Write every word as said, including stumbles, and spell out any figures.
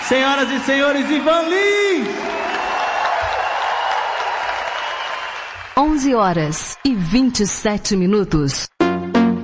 Senhoras e senhores, Ivan Lins! onze horas e vinte e sete minutos.